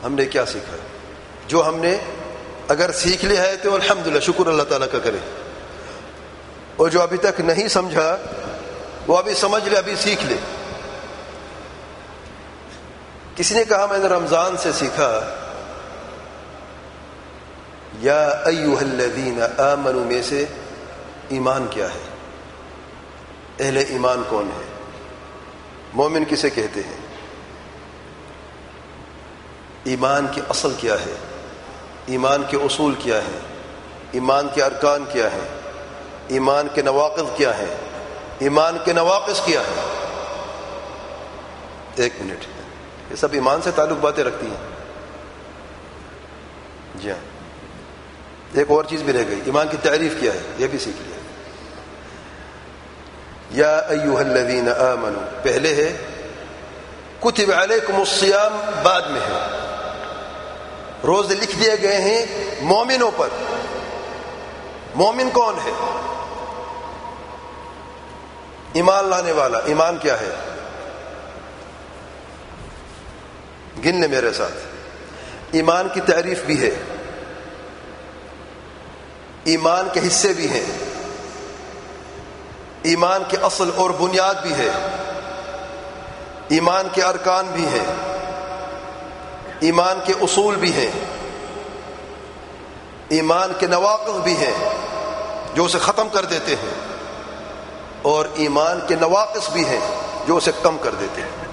ہم نے کیا سیکھا؟ جو ہم نے اگر سیکھ لیا ہے تو الحمدللہ شکر اللہ تعالیٰ کا کرے، اور جو ابھی تک نہیں سمجھا وہ ابھی سمجھ لے، ابھی سیکھ لے۔ کسی نے کہا میں نے رمضان سے سیکھا یا ایھا الذین آمنوا میں سے ایمان کیا ہے، اہل ایمان کون ہے، مومن کسے کہتے ہیں، ایمان کی اصل کیا ہے، ایمان کے اصول کیا ہیں، ایمان کے ارکان کیا ہیں، ایمان کے نواقض کیا ہیں، ایمان کے نواقص کیا ہیں۔ ایک منٹ، یہ سب ایمان سے تعلق باتیں رکھتی ہیں۔ جی ہاں، ایک اور چیز بھی رہ گئی، ایمان کی تعریف کیا ہے، یہ بھی سیکھ لیا۔ یا ایھا الذین آمنوا پہلے ہے، کتب علیکم الصیام بعد میں ہے۔ روزے لکھ دیے گئے ہیں مومنوں پر۔ مومن کون ہے؟ ایمان لانے والا۔ ایمان کیا ہے؟ گن لے میرے ساتھ۔ ایمان کی تعریف بھی ہے، ایمان کے حصے بھی ہیں، ایمان کے اصل اور بنیاد بھی ہے، ایمان کے ارکان بھی ہیں، ایمان کے اصول بھی ہیں، ایمان کے نواقض بھی ہیں جو اسے ختم کر دیتے ہیں، اور ایمان کے نواقص بھی ہیں جو اسے کم کر دیتے ہیں۔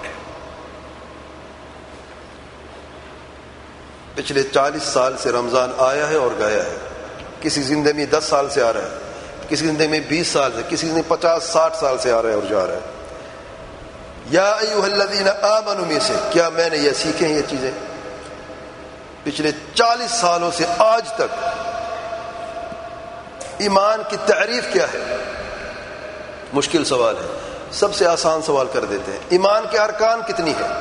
پچھلے 40 سال سے رمضان آیا ہے اور گیا ہے۔ کسی زندگی میں 10 سال سے آ رہا ہے، کسی زندگی میں 20 سال سے، کسی زندگی میں 50-60 سال سے آ رہا ہے اور جا رہا ہے۔ یا ایھا الذین آمنوا میں سے کیا میں نے یہ سیکھے ہیں یہ چیزیں؟ پچھلے 40 سالوں سے آج تک ایمان کی تعریف کیا ہے؟ مشکل سوال ہے، سب سے آسان سوال کر دیتے ہیں۔ ایمان کے ارکان کتنی ہے؟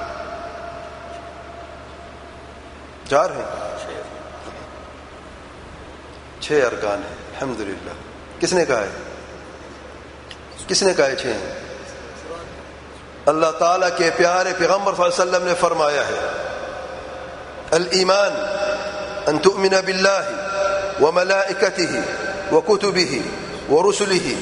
4 ہیں، 6 ارکان ہیں۔ الحمدللہ۔ کس نے کہا ہے؟ کس نے کہا ہے 6 ہیں؟ اللہ تعالیٰ کے پیارے پیغمبر صلی اللہ علیہ وسلم نے فرمایا ہے، الایمان ان تؤمن باللہ وملائکتہ وکتبہ ورسلہ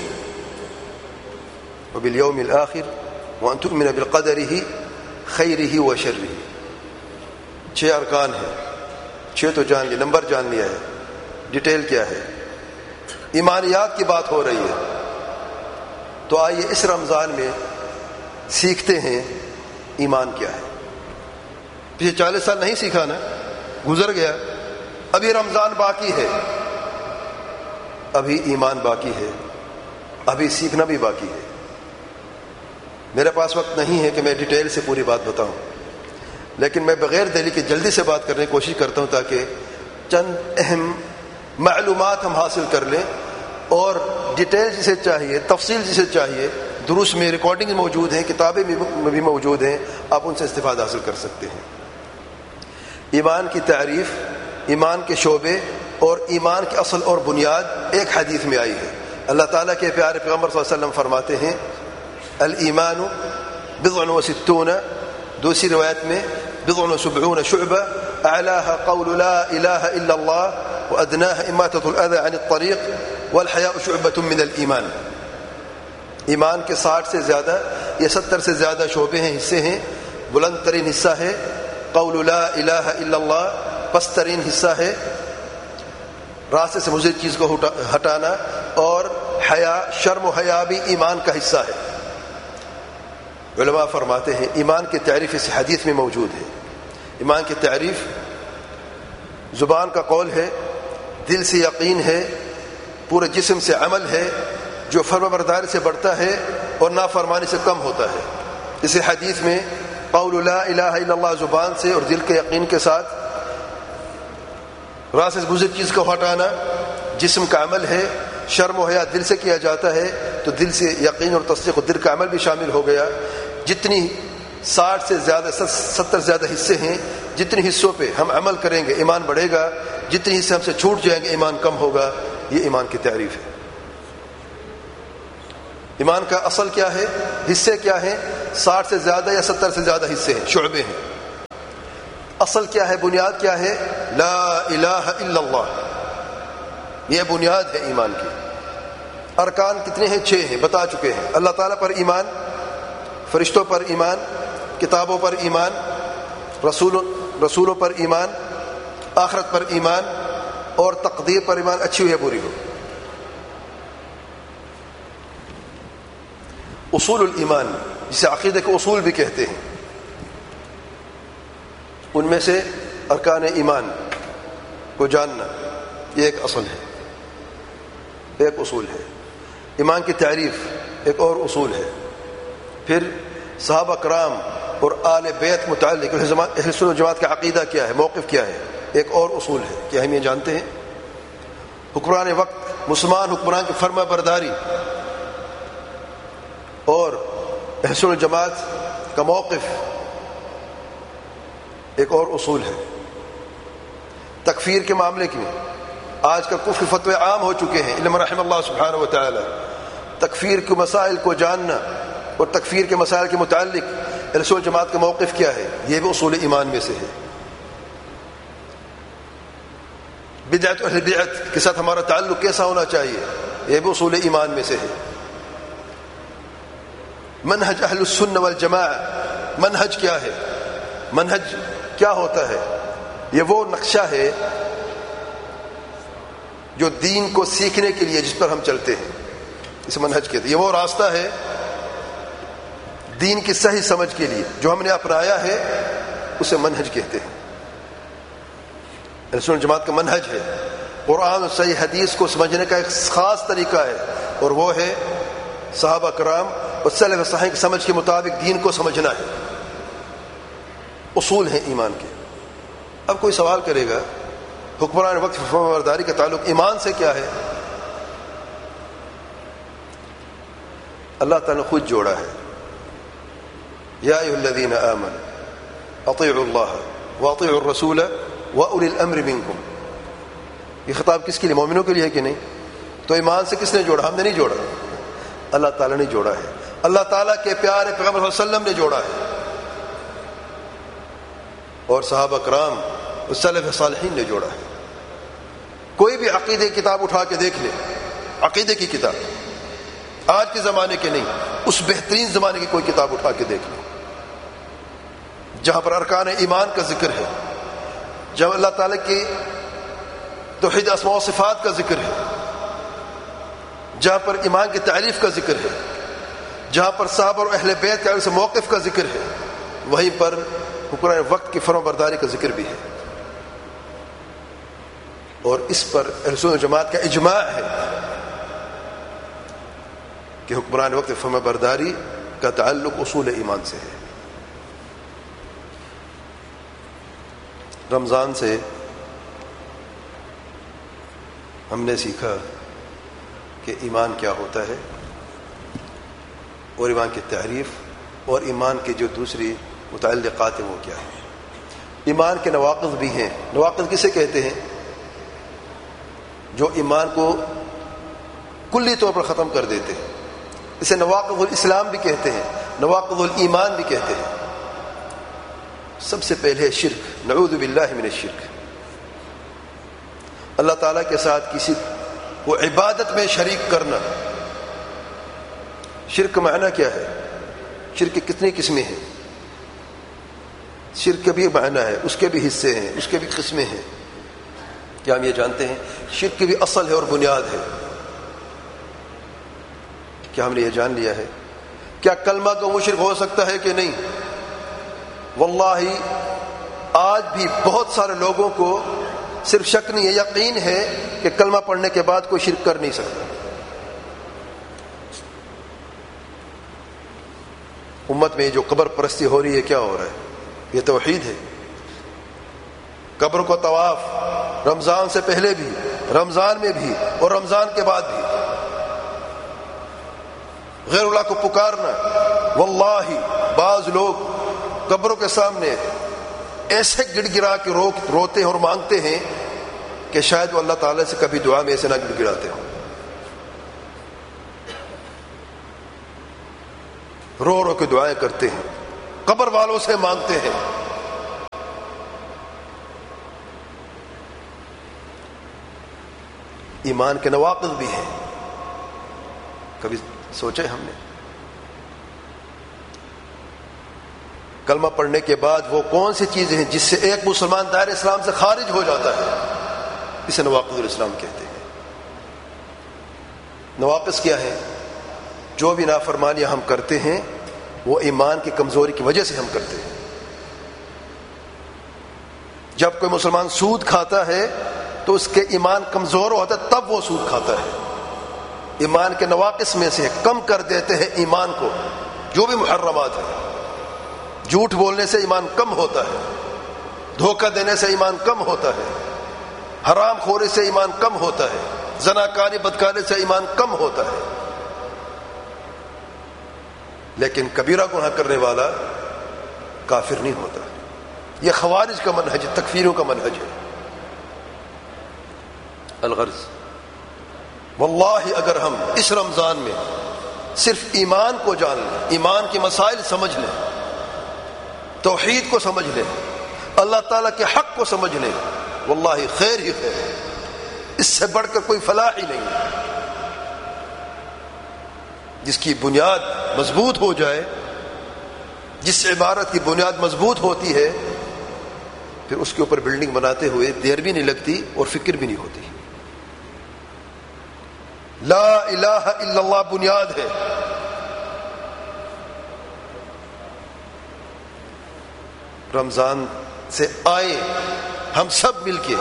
وبالیوم الآخر وان تؤمن بقدرہ خیرہ وشرہ۔ 6 ارکان ہیں، 6 تو جان لیا، نمبر جان لیا ہے، ڈیٹیل کیا ہے؟ ایمانیات کی بات ہو رہی ہے۔ تو آئیے اس رمضان میں سیکھتے ہیں ایمان کیا ہے۔ پچھلے 40 سال نہیں سیکھا نا، گزر گیا، ابھی رمضان باقی ہے، ابھی ایمان باقی ہے، ابھی سیکھنا بھی باقی ہے۔ میرے پاس وقت نہیں ہے کہ میں ڈیٹیل سے پوری بات بتاؤں، لیکن میں بغیر دلیل کے جلدی سے بات کرنے کی کوشش کرتا ہوں تاکہ چند اہم معلومات ہم حاصل کر لیں، اور ڈیٹیل جسے چاہیے، تفصیل جسے چاہیے، دروس میں ریکارڈنگ موجود ہیں، کتابیں بھی موجود ہیں، آپ ان سے استفادہ حاصل کر سکتے ہیں۔ ایمان کی تعریف، ایمان کے شعبے اور ایمان کے اصل اور بنیاد ایک حدیث میں آئی ہے۔ اللہ تعالیٰ کے پیارے پیغمبر صلی اللہ علیہ وسلم فرماتے ہیں، الایمان بضع وستون، دوسری روایت میں بضع وسبعون شعبہ، اعلاها قول لا الہ الا اللہ وادناها اماطۃ الاذى عن الطریق والحیاء شعبۃ من الایمان۔ ایمان کے 60 سے زیادہ یا 70 سے زیادہ شعبے ہیں، حصے ہیں۔ بلند ترین حصہ ہے قول لا الہ الا اللہ، پست ترین حصہ ہے راستے سے مضر چیز کو ہٹانا، اور حیا، شرم و حیا بھی ایمان کا حصہ ہے۔ علماء فرماتے ہیں ایمان کی تعریف اس حدیث میں موجود ہے۔ ایمان کی تعریف زبان کا قول ہے، دل سے یقین ہے، پورے جسم سے عمل ہے، جو فرمانبرداری سے بڑھتا ہے اور نافرمانی سے کم ہوتا ہے۔ اس حدیث میں قول لا الہ الا اللہ زبان سے اور دل کے یقین کے ساتھ، راہ سے گزر چیز کو ہٹانا جسم کا عمل ہے، شرم و حیا دل سے کیا جاتا ہے، تو دل سے یقین اور تصدیق و دل کا عمل بھی شامل ہو گیا۔ جتنی 60 سے زیادہ 70 سے زیادہ حصے ہیں، جتنے حصوں پہ ہم عمل کریں گے ایمان بڑھے گا، جتنے حصے ہم سے چھوٹ جائیں گے ایمان کم ہوگا۔ یہ ایمان کی تعریف ہے۔ ایمان کا اصل کیا ہے، حصے کیا ہیں؟ 60 سے زیادہ یا 70 سے زیادہ حصے ہیں، شعبے ہیں۔ اصل کیا ہے، بنیاد کیا ہے؟ لا الہ الا اللہ، یہ بنیاد ہے ایمان کی۔ ارکان کتنے ہیں؟ 6 ہیں، بتا چکے ہیں۔ اللہ تعالیٰ پر ایمان، فرشتوں پر ایمان، کتابوں پر ایمان، رسولوں پر ایمان، آخرت پر ایمان، اور تقدیر پر ایمان، اچھی ہو یا بری ہو۔ اصول الایمان، جسے عقیدے کے اصول بھی کہتے ہیں، ان میں سے ارکان ایمان کو جاننا یہ ایک اصل ہے، ایک اصول ہے۔ ایمان کی تعریف ایک اور اصول ہے۔ پھر صحابہ کرام اور آل بیت متعلق اہل سنت و جماعت کا عقیدہ کیا ہے، موقف کیا ہے، ایک اور اصول ہے کہ ہم یہ جانتے ہیں۔ حکمران وقت، مسلمان حکمران کی فرما برداری اور اہل سنت و جماعت کا موقف ایک اور اصول ہے۔ تکفیر کے معاملے کی آج کل کفر فتوے عام ہو چکے ہیں، الا من رحم اللہ سبحانہ و تعالی۔ تکفیر کے مسائل کو جاننا اور تکفیر کے مسائل کے متعلق اہل سنت جماعت کا موقف کیا ہے، یہ بھی اصول ایمان میں سے ہے۔ بدعت اہل بدعت کے ساتھ ہمارا تعلق کیسا ہونا چاہیے، یہ بھی اصول ایمان میں سے ہے۔ منہج اہل السنہ والجماعہ، منہج کیا ہے، منہج کیا ہوتا ہے؟ یہ وہ نقشہ ہے جو دین کو سیکھنے کے لیے جس پر ہم چلتے ہیں، اسے منہج کہتے ہیں۔ یہ وہ راستہ ہے دین کی صحیح سمجھ کے لیے جو ہم نے اپنایا ہے، اسے منہج کہتے ہیں۔ اہل سنت جماعت کا منہج ہے، قرآن اور صحیح حدیث کو سمجھنے کا ایک خاص طریقہ ہے، اور وہ ہے صحابہ کرام اور سلف صالحین کی سمجھ کے مطابق دین کو سمجھنا ہے۔ اصول ہیں ایمان کے۔ اب کوئی سوال کرے گا حکمران وقت فرما برداری کا تعلق ایمان سے کیا ہے؟ اللہ تعالیٰ نے خود جوڑا ہے، یا ایھا الذین آمنوا اطیعوا اللہ واطیعوا الرسول واولی الامر منکم۔ یہ خطاب کس کے لیے؟ مومنوں کے لیے ہے کہ نہیں؟ تو ایمان سے کس نے جوڑا؟ ہم نے نہیں جوڑا، اللہ تعالیٰ نے جوڑا ہے۔ اللہ تعالیٰ کے پیارے پیغمبر صلی اللہ علیہ وسلم نے جوڑا ہے، اور صحابہ کرام اور سلف صالحین نے جوڑا ہے۔ کوئی بھی عقیدے کی کتاب اٹھا کے دیکھ لے، عقیدے کی کتاب، آج کے زمانے کے نہیں، اس بہترین زمانے کی کوئی کتاب اٹھا کے دیکھ لے جہاں پر ارکان ایمان کا ذکر ہے، جہاں اللہ تعالیٰ کی توحید اسماء و صفات کا ذکر ہے، جہاں پر ایمان کی تعریف کا ذکر ہے، جہاں پر صحابہ اور اہل بیت کے سے موقف کا ذکر ہے، وہیں پر حکمران وقت کی فرما برداری کا ذکر بھی ہے۔ اور اس پر اہل سنت جماعت کا اجماع ہے کہ حکمران وقت فرما برداری کا تعلق اصول ایمان سے ہے۔ رمضان سے ہم نے سیکھا کہ ایمان کیا ہوتا ہے، اور ایمان کی تعریف اور ایمان کے جو دوسری متعلقات ہیں وہ کیا ہیں۔ ایمان کے نواقض بھی ہیں۔ نواقض کسے کہتے ہیں؟ جو ایمان کو کلی طور پر ختم کر دیتے ہیں، اسے نواقض الاسلام بھی کہتے ہیں، نواقض الایمان بھی کہتے ہیں۔ سب سے پہلے شرک، نعوذ باللہ من الشرک، اللہ تعالیٰ کے ساتھ کسی کو عبادت میں شریک کرنا۔ شرک کا معنی کیا ہے؟ شرک کی کتنی قسمیں ہیں؟ شرک کا بھی معنی ہے، اس کے بھی حصے ہیں، اس کے بھی قسمیں ہیں۔ کیا ہم یہ جانتے ہیں؟ شرک کی بھی اصل ہے اور بنیاد ہے۔ کیا ہم نے یہ جان لیا ہے؟ کیا کلمہ کا مشرک ہو سکتا ہے کہ نہیں؟ واللہ آج بھی بہت سارے لوگوں کو صرف شک نہیں ہے، یقین ہے کہ کلمہ پڑھنے کے بعد کوئی شرک کر نہیں سکتا۔ امت میں جو قبر پرستی ہو رہی ہے، کیا ہو رہا ہے؟ یہ توحید ہے۔ قبر کو طواف رمضان سے پہلے بھی، رمضان میں بھی، اور رمضان کے بعد بھی، غیر اللہ کو پکارنا۔ واللہ بعض لوگ قبروں کے سامنے ایسے گڑ گڑا کے روتے ہیں اور مانگتے ہیں کہ شاید وہ اللہ تعالیٰ سے کبھی دعا میں ایسے نہ گڑ گڑاتے ہوں۔ رو رو کے دعائیں کرتے ہیں، قبر والوں سے مانگتے ہیں۔ ایمان کے نواقض بھی ہیں. کبھی سوچے ہم نے کلمہ پڑھنے کے بعد وہ کون سی چیزیں ہیں جس سے ایک مسلمان دائرہ اسلام سے خارج ہو جاتا ہے؟ اسے نواقض الاسلام کہتے ہیں. نواقض کیا ہیں؟ جو بھی نافرمانیاں ہم کرتے ہیں وہ ایمان کی کمزوری کی وجہ سے ہم کرتے ہیں. جب کوئی مسلمان سود کھاتا ہے تو اس کے ایمان کمزور ہوتا ہے، تب وہ سود کھاتا ہے. ایمان کے نواقص میں سے کم کر دیتے ہیں ایمان کو جو بھی محرمات ہیں. جھوٹ بولنے سے ایمان کم ہوتا ہے، دھوکہ دینے سے ایمان کم ہوتا ہے، حرام خوری سے ایمان کم ہوتا ہے، زناکاری بدکاری سے ایمان کم ہوتا ہے. لیکن کبیرہ گناہ کرنے والا کافر نہیں ہوتا. یہ خوارج کا منہج ہے، تکفیروں کا منہج ہے. الغرض واللہ اگر ہم اس رمضان میں صرف ایمان کو جان لیں، ایمان کے مسائل سمجھ لیں، توحید کو سمجھ لیں، اللہ تعالیٰ کے حق کو سمجھ لیں، واللہ خیر ہی خیر ہے. اس سے بڑھ کر کوئی فلاح ہی نہیں ہے. جس کی بنیاد مضبوط ہو جائے، جس عبارت کی بنیاد مضبوط ہوتی ہے، پھر اس کے اوپر بلڈنگ بناتے ہوئے دیر بھی نہیں لگتی اور فکر بھی نہیں ہوتی. لا الہ الا اللہ بنیاد ہے. رمضان سے آئے ہم سب مل کے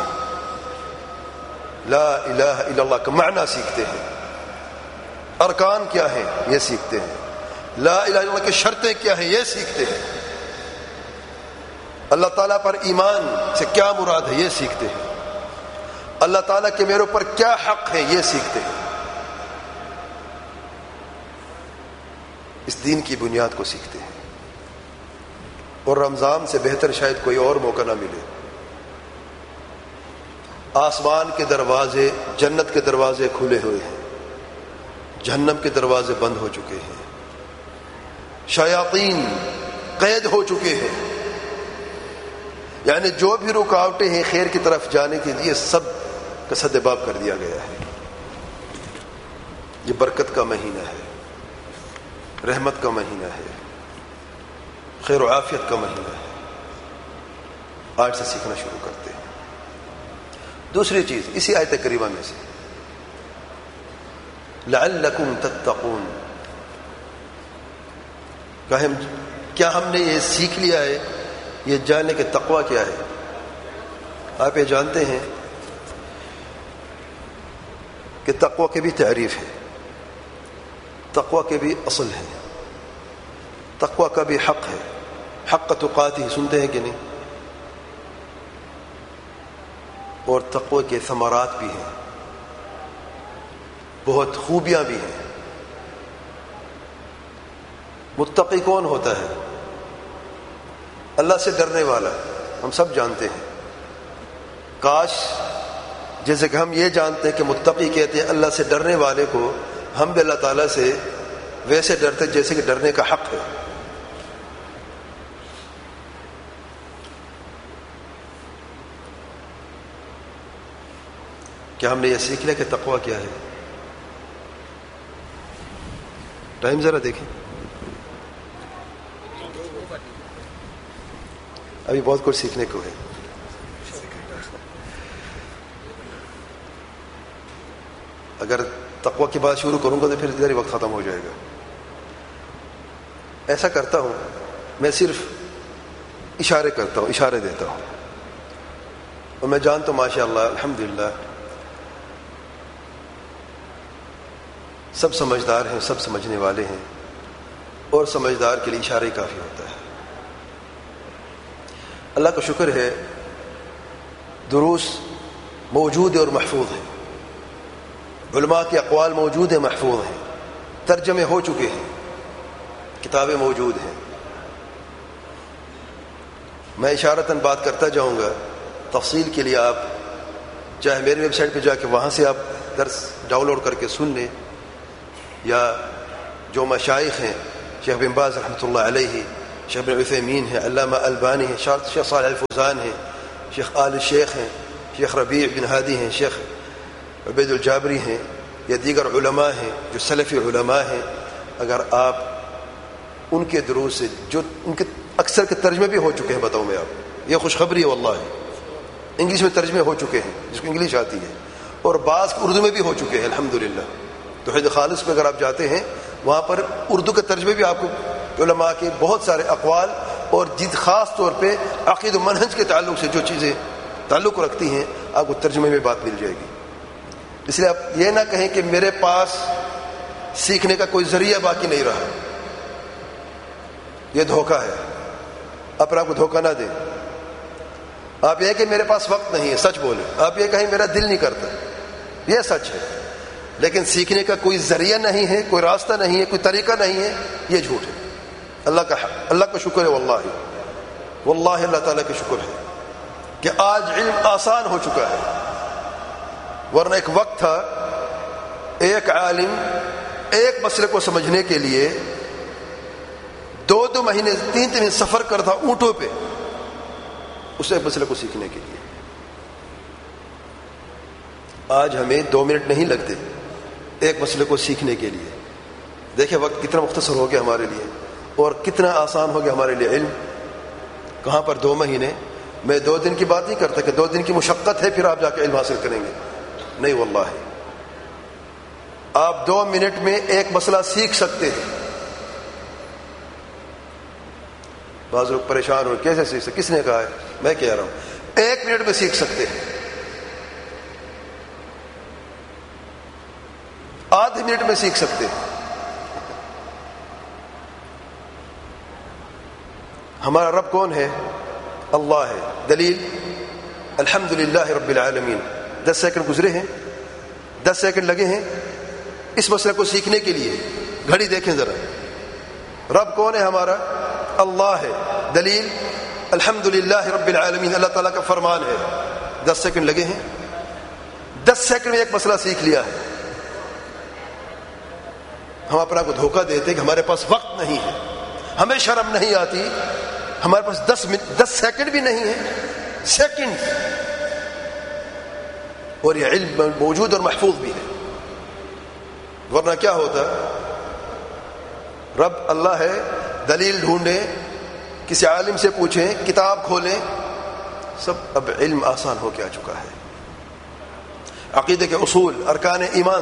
لا الہ الا اللہ کا معنی سیکھتے ہیں، ارکان کیا ہیں یہ سیکھتے ہیں، لا الہ الا اللہ کی شرطیں کیا ہیں یہ سیکھتے ہیں، اللہ تعالیٰ پر ایمان سے کیا مراد ہے یہ سیکھتے ہیں، اللہ تعالیٰ کے میرے اوپر کیا حق ہے یہ سیکھتے ہیں. اس دین کی بنیاد کو سیکھتے ہیں. اور رمضان سے بہتر شاید کوئی اور موقع نہ ملے. آسمان کے دروازے، جنت کے دروازے کھلے ہوئے ہیں، جہنم کے دروازے بند ہو چکے ہیں، شیاطین قید ہو چکے ہیں. یعنی جو بھی رکاوٹیں ہیں خیر کی طرف جانے کے لیے سب کا سدباب کر دیا گیا ہے. یہ برکت کا مہینہ ہے، رحمت کا مہینہ ہے، خیر و عافیت کا مہینہ ہے. آج سے سیکھنا شروع کرتے ہیں. دوسری چیز اسی آیت کریمہ میں سے لعلکم تتقون، کیا ہم نے یہ سیکھ لیا ہے، یہ جاننے کہ تقوی کیا ہے؟ آپ یہ جانتے ہیں کہ تقوی کی بھی تعریف ہے، تقوی کے بھی اصل ہے، تقوی کا بھی حق ہے. حق تقاتی سنتے ہیں کہ نہیں؟ اور تقوی کے ثمرات بھی ہیں، بہت خوبیاں بھی ہیں. متقی کون ہوتا ہے؟ اللہ سے ڈرنے والا. ہم سب جانتے ہیں. کاش جیسے کہ ہم یہ جانتے ہیں کہ متقی کہتے ہیں اللہ سے ڈرنے والے کو، ہم بھی اللہ تعالیٰ سے ویسے ڈرتے جیسے کہ ڈرنے کا حق ہے. کیا ہم نے یہ سیکھ لیا کہ تقوی کیا ہے؟ ٹائم ذرا دیکھیں، ابھی بہت کچھ سیکھنے کو ہے. اگر تقوی کی بات شروع کروں گا تو پھر ادھر ہی وقت ختم ہو جائے گا. ایسا کرتا ہوں میں، صرف اشارے کرتا ہوں، اشارے دیتا ہوں، اور میں جانتا ہوں ماشاء اللہ الحمدللہ سب سمجھدار ہیں، سب سمجھنے والے ہیں، اور سمجھدار کے لیے اشارہ ہی کافی ہوتا ہے. اللہ کا شکر ہے دروس موجود ہے اور محفوظ ہیں، علماء کے اقوال موجود ہیں، محفوظ ہیں، ترجمے ہو چکے ہیں، کتابیں موجود ہیں. میں اشارتاً بات کرتا جاؤں گا. تفصیل کے لیے آپ چاہے میری ویب سائٹ پہ جا کے وہاں سے آپ درس ڈاؤن لوڈ کر کے سن لیں، یا جو مشائخ ہیں، شیخ بن باز رحمۃ اللہ علیہ، شیخ بن عثیمین ہیں، علامہ البانی ہیں، شیخ صالح الفوزان ہیں، شیخ آل شیخ ہیں، شیخ ربیع بن ہادی ہیں، شیخ عبید الجابری ہیں یا دیگر علماء ہیں جو سلفی علماء ہیں، اگر آپ ان کے دروس سے جو ان کے اکثر کے ترجمے بھی ہو چکے ہیں، بتاؤں میں آپ، یہ خوشخبری ہے واللہ، انگلش میں ترجمے ہو چکے ہیں جس کو انگلش آتی ہے، اور بعض اردو میں بھی ہو چکے ہیں الحمدللہ۔ توحید خالص پہ اگر آپ جاتے ہیں وہاں پر اردو کے ترجمے بھی آپ کو علماء کے بہت سارے اقوال اور جد خاص طور پہ عقید و منہج کے تعلق سے جو چیزیں تعلق رکھتی ہیں آپ کو ترجمے میں بات مل جائے گی۔ اس لیے آپ یہ نہ کہیں کہ میرے پاس سیکھنے کا کوئی ذریعہ باقی نہیں رہا، یہ دھوکہ ہے، اپنے آپ کو دھوکہ نہ دیں۔ آپ یہ کہ میرے پاس وقت نہیں ہے، سچ بولیں۔ آپ یہ کہیں میرا دل نہیں کرتا، یہ سچ ہے، لیکن سیکھنے کا کوئی ذریعہ نہیں ہے، کوئی راستہ نہیں ہے، کوئی طریقہ نہیں ہے، یہ جھوٹ ہے۔ اللہ کا شکر ہے، واللہ اللہ تعالیٰ کا شکر ہے کہ آج علم آسان ہو چکا ہے، ورنہ ایک وقت تھا ایک عالم ایک مسئلے کو سمجھنے کے لیے 2 مہینے 3 مہینے سفر کرتا اونٹوں پہ اس ایک مسئلے کو سیکھنے کے لیے۔ آج ہمیں 2 منٹ نہیں لگتے ایک مسئلے کو سیکھنے کے لیے۔ دیکھیں وقت کتنا مختصر ہو گیا ہمارے لیے اور کتنا آسان ہو گیا ہمارے لیے علم۔ کہاں پر 2 مہینے، میں 2 دن کی بات نہیں کرتا کہ 2 دن کی مشقت ہے پھر آپ جا کے علم حاصل کریں گے، نہیں واللہ، آپ 2 منٹ میں ایک مسئلہ سیکھ سکتے ہیں۔ بعض لوگ پریشان ہو کیسے سیکھ سکتے، کس نے کہا ہے؟ میں کہہ رہا ہوں 1 منٹ میں سیکھ سکتے ہیں، آدھے منٹ میں سیکھ سکتے ہیں۔ ہمارا رب کون ہے؟ اللہ ہے۔ دلیل الحمدللہ رب العالمین۔ 10 سیکنڈ گزرے ہیں، 10 سیکنڈ لگے ہیں اس مسئلے کو سیکھنے کے لیے۔ گھڑی دیکھیں ذرا، رب کون ہے ہمارا؟ اللہ ہے۔ دلیل الحمدللہ رب العالمین، اللہ تعالیٰ کا فرمان ہے۔ 10 سیکنڈ لگے ہیں، 10 سیکنڈ میں ایک مسئلہ سیکھ لیا ہے۔ ہم اپنا کو دھوکہ دیتے کہ ہمارے پاس وقت نہیں ہے، ہمیں شرم نہیں آتی، ہمارے پاس 10 سیکنڈ بھی نہیں ہے، سیکنڈ، اور یہ علم موجود اور محفوظ بھی ہے۔ ورنہ کیا ہوتا؟ رب اللہ ہے، دلیل ڈھونڈیں، کسی عالم سے پوچھیں، کتاب کھولیں، سب اب علم آسان ہو کے آ چکا ہے۔ عقیدے کے اصول، ارکان ایمان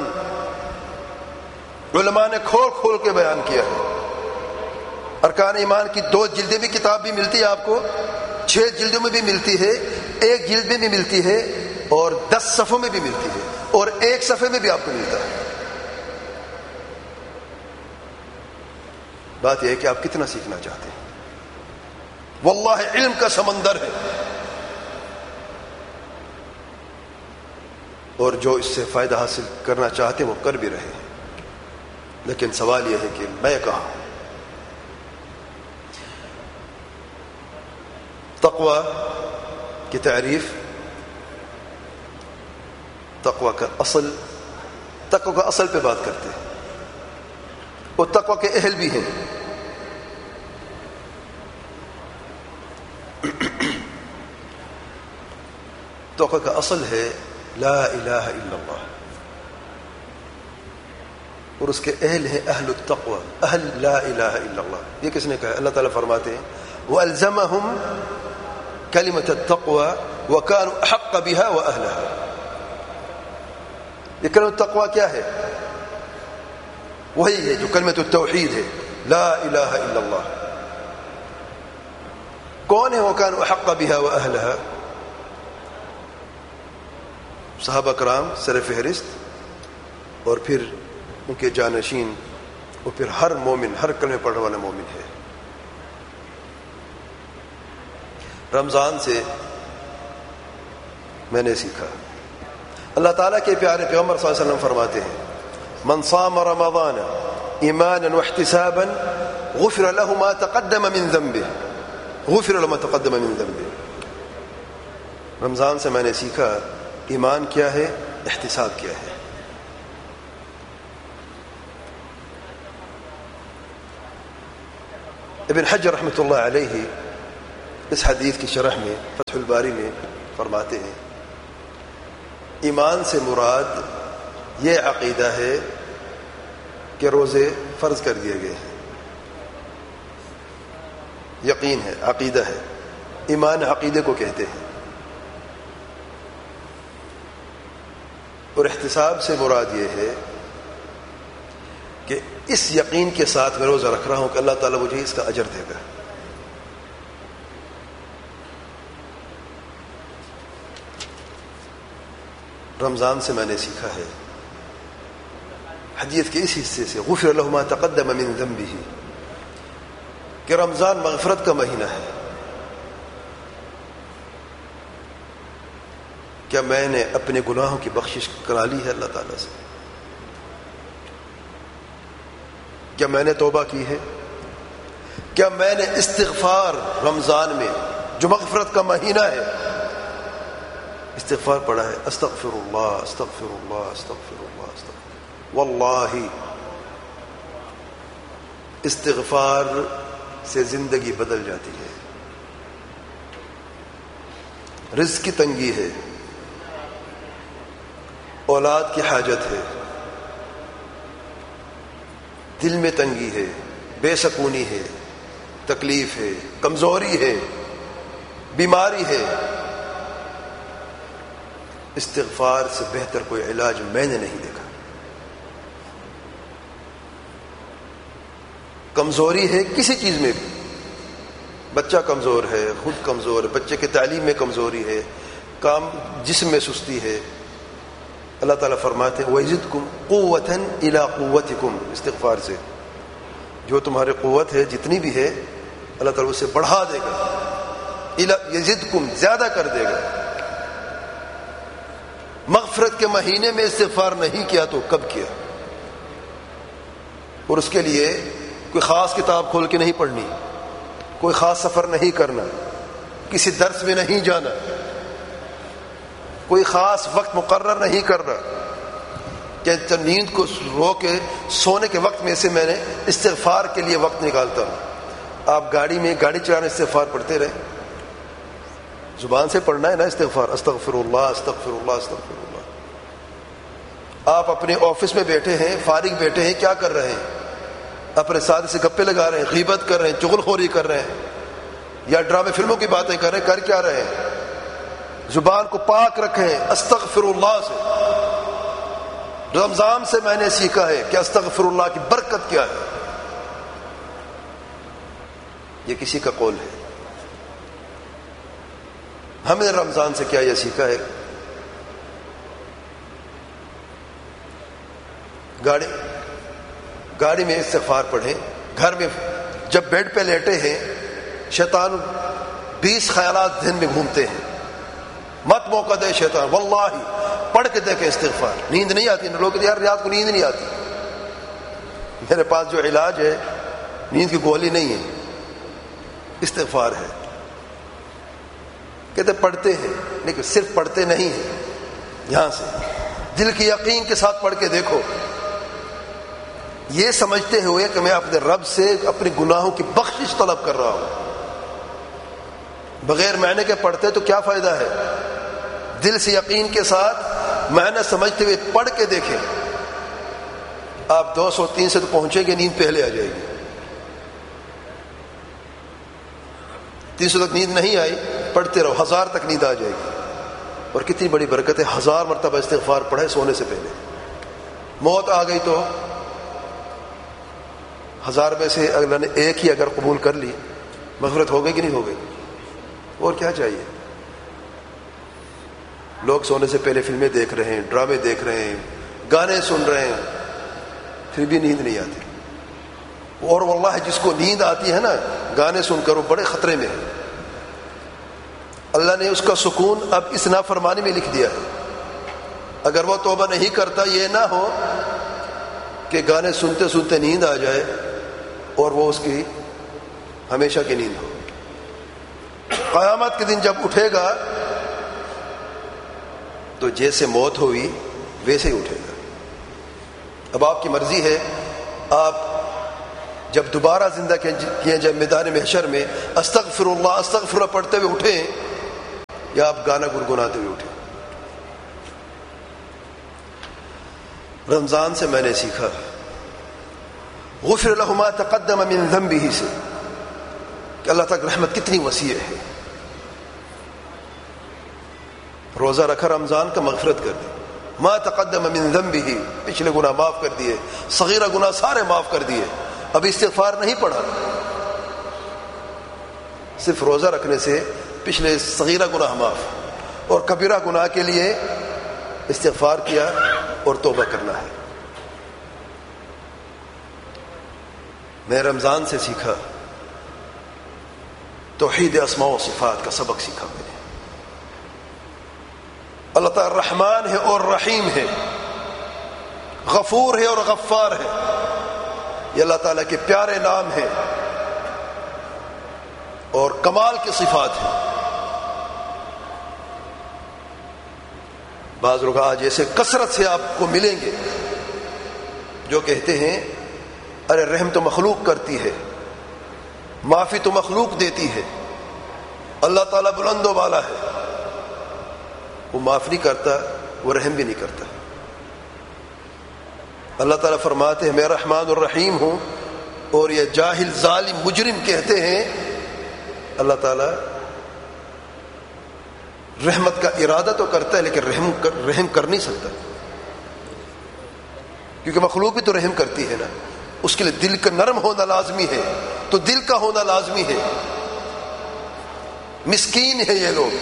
علماء نے کھول کھول کے بیان کیا ہے۔ ارکان ایمان کی 2 جلدیں بھی کتاب بھی ملتی ہے آپ کو، 6 جلدوں میں بھی ملتی ہے، 1 جلد میں بھی ملتی ہے، اور 10 صفحوں میں بھی ملتی ہے، اور 1 صفحے میں بھی آپ کو ملتا ہے۔ بات یہ ہے کہ آپ کتنا سیکھنا چاہتے ہیں۔ واللہ علم کا سمندر ہے، اور جو اس سے فائدہ حاصل کرنا چاہتے ہیں وہ کر بھی رہے ہیں، لیکن سوال یہ ہے کہ میں کہاں ہوں؟ تقوی کی تعریف، تقوی کا اصل پہ بات کرتے ہیں، وہ تقوی کے اہل بھی ہیں۔ تقوی کا اصل ہے لا الہ الا اللہ، اور اس کے اہل ہیں اہل التقوی، اہل لا الہ الا اللہ۔ یہ کس نے کہا؟ اللہ تعالیٰ فرماتے ہیں وَأَلْزَمَهُمْ كَلِمَةَ التَّقْوَى وَكَانُوا أَحَقَّ بِهَا وَأَهْلَهَا۔ یہ کلمۃ التقوی کیا ہے؟ وہی ہے جو کلمۃ التوحید ہے، لا الہ الا اللہ۔ کون ہے وَكَانُوا أَحَقَّ بِهَا وَأَهْلَهَا؟ صحابہ کرام سر فہرست، اور پھر ان کے جانشین، اور پھر ہر مومن، ہر کلمہ پڑھنے والا مومن ہے۔ رمضان سے میں نے سیکھا، اللہ تعالیٰ کے پیارے پیغمبر صلی اللہ علیہ وسلم فرماتے ہیں من صام رمضان ایمانا واحتسابا غفر له ما تقدم من ذنبه، غفر له ما تقدم من ذنبه۔ رمضان سے میں نے سیکھا ایمان کیا ہے، احتساب کیا ہے۔ ابن حجر رحمۃ اللہ علیہ اس حدیث کی شرح میں فتح الباری میں فرماتے ہیں ایمان سے مراد یہ عقیدہ ہے کہ روزے فرض کر دیے گئے ہیں. یقین ہے، عقیدہ ہے. ایمان عقیدے کو کہتے ہیں. اور احتساب سے مراد یہ ہے کہ اس یقین کے ساتھ میں روزہ رکھ رہا ہوں کہ اللہ تعالیٰ مجھے اس کا اجر دے گا. رمضان سے میں نے سیکھا ہے، حدیث کے اس حصے سے، غفر له ما تقدم من ذنبه، کہ رمضان مغفرت کا مہینہ ہے. کیا میں نے اپنے گناہوں کی بخشش کرا لی ہے اللہ تعالیٰ سے؟ کیا میں نے توبہ کی ہے؟ کیا میں نے استغفار رمضان میں جو مغفرت کا مہینہ ہے استغفار پڑھا ہے؟ استغفر اللہ استغفر اللہ استغفر اللہ استغفر. واللہ استغفار سے زندگی بدل جاتی ہے. رزق کی تنگی ہے، اولاد کی حاجت ہے، دل میں تنگی ہے، بے سکونی ہے، تکلیف ہے، کمزوری ہے، بیماری ہے. استغفار سے بہتر کوئی علاج میں نے نہیں دیکھا. کمزوری ہے کسی چیز میں بھی، بچہ کمزور ہے، خود کمزور ہے، بچے کی تعلیم میں کمزوری ہے، کام جسم میں سستی ہے، اللہ تعالیٰ فرماتے ہیں وَيَزِدْكُمْ قُوَّةً إِلَىٰ قُوَّتِكُمْ. استغفار سے جو تمہاری قوت ہے جتنی بھی ہے اللہ تعالیٰ اسے بڑھا دے گا. یزدکم، زیادہ کر دے گا. مغفرت کے مہینے میں استغفار نہیں کیا تو کب کیا؟ اور اس کے لیے کوئی خاص کتاب کھول کے نہیں پڑھنی، کوئی خاص سفر نہیں کرنا، کسی درس میں نہیں جانا، کوئی خاص وقت مقرر نہیں کرنا کہ نیند کو رو کے سونے کے وقت میں سے میں نے استغفار کے لیے وقت نکالتا ہوں. آپ گاڑی میں گاڑی چلانے استغفار پڑھتے رہے، زبان سے پڑھنا ہے نا استغفار، استغفر اللہ استغفر اللہ استغفر اللہ. آپ اپنے آفس میں بیٹھے ہیں، فارغ بیٹھے ہیں، کیا کر رہے ہیں؟ اپنے ساتھی سے گپے لگا رہے ہیں، غیبت کر رہے ہیں، چغل خوری کر رہے ہیں، یا ڈرامے فلموں کی باتیں کر رہے ہیں؟ کر کیا رہے ہیں؟ زبان کو پاک رکھیں استغفر اللہ سے. رمضان سے میں نے سیکھا ہے کہ استغفر اللہ کی برکت کیا ہے. یہ کسی کا قول ہے. ہم نے رمضان سے کیا یہ سیکھا ہے؟ گاڑی میں استغفار پڑھیں. گھر میں جب بیڈ پہ لیٹے ہیں شیطان 20 خیالات ذہن میں گھومتے ہیں، مت موقع دے شیطان. واللہ پڑھ کے دیکھیں استغفار. نیند نہیں آتی نا، لوگ یار رات کو نیند نہیں آتی. میرے پاس جو علاج ہے نیند کی گولی نہیں ہے، استغفار ہے. کہتے پڑھتے ہیں لیکن صرف پڑھتے نہیں ہیں، یہاں سے دل کی یقین کے ساتھ پڑھ کے دیکھو، یہ سمجھتے ہوئے کہ میں اپنے رب سے اپنے گناہوں کی بخشش طلب کر رہا ہوں. بغیر معنی کے پڑھتے تو کیا فائدہ ہے؟ دل سے یقین کے ساتھ معنی سمجھتے ہوئے پڑھ کے دیکھیں. آپ 200-300 تو پہنچیں گے، نیند پہلے آ جائے گی. 300 تک نیند نہیں آئی، پڑھتے رہو، 1000 تک نیند آ جائے گی. اور کتنی بڑی برکت ہے، 1000 مرتبہ استغفار پڑھے سونے سے پہلے. موت آ گئی تو 1000 میں سے اللہ نے ایک ہی اگر قبول کر لی، مغفرت ہو گئی کہ نہیں ہو گئی؟ اور کیا چاہیے؟ لوگ سونے سے پہلے فلمیں دیکھ رہے ہیں، ڈرامے دیکھ رہے ہیں، گانے سن رہے ہیں، پھر بھی نیند نہیں آتی. اور واللہ جس کو نیند آتی ہے نا گانے سن کر، وہ بڑے خطرے میں ہے. اللہ نے اس کا سکون اب اس نافرمانی میں لکھ دیا ہے. اگر وہ توبہ نہیں کرتا، یہ نہ ہو کہ گانے سنتے سنتے نیند آ جائے اور وہ اس کی ہمیشہ کی نیند ہو. قیامت کے دن جب اٹھے گا تو جیسے موت ہوئی ویسے ہی اٹھے گا. اب آپ کی مرضی ہے، آپ جب دوبارہ زندہ کیے جائے میدان محشر میں استغفر اللہ پڑھتے ہوئے اٹھیں، یا آپ گانا گنگناتے ہوئے اٹھیں. رمضان سے میں نے سیکھا غفر لہ ما تقدم من ذنبہ سے کہ اللہ تعالیٰ کی رحمت کتنی وسیع ہے. روزہ رکھا رمضان کا، مغفرت کر دی. ما تقدم من ذنبہ، پچھلے گناہ معاف کر دیے، صغیرہ گناہ سارے معاف کر دیے. اب استغفار نہیں پڑھا، صرف روزہ رکھنے سے پچھلے صغیرہ گناہ معاف، اور کبیرہ گناہ کے لیے استغفار کیا اور توبہ کرنا ہے. میں رمضان سے سیکھا توحید اسماء و صفات کا سبق سیکھا میں نے. اللہ تعالیٰ رحمان ہے اور رحیم ہے، غفور ہے اور غفار ہے. یہ اللہ تعالیٰ کے پیارے نام ہیں اور کمال کی صفات ہیں. بعض لوگ آج ایسے کثرت سے آپ کو ملیں گے جو کہتے ہیں ارے رحم تو مخلوق کرتی ہے، معافی تو مخلوق دیتی ہے، اللہ تعالیٰ بلند و بالا ہے، وہ معاف نہیں کرتا، وہ رحم بھی نہیں کرتا. اللہ تعالیٰ فرماتے ہیں میں رحمان الرحیم ہوں، اور یہ جاہل ظالم مجرم کہتے ہیں اللہ تعالیٰ رحمت کا ارادہ تو کرتا ہے لیکن رحم کر نہیں سکتا، کیونکہ مخلوق بھی تو رحم کرتی ہے نا. اس کے لیے دل کا نرم ہونا لازمی ہے، تو دل کا ہونا لازمی ہے. مسکین ہے یہ لوگ.